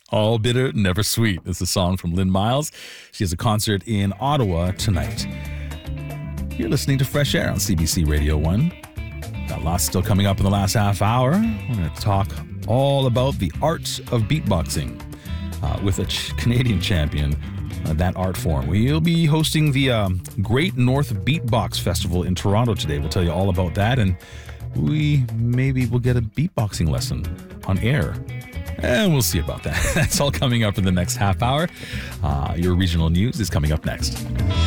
All bitter, never sweet. It's a song from Lynn Miles. She has a concert in Ottawa tonight. You're listening to Fresh Air on CBC Radio 1. Got lots still coming up in the last half hour. We're going to talk all about the art of beatboxing with a Canadian champion, that art form. We'll be hosting the Great North Beatbox Festival in Toronto today. We'll tell you all about that, and maybe we'll get a beatboxing lesson on air. And we'll see about that. That's all coming up in the next half hour. Your regional news is coming up next.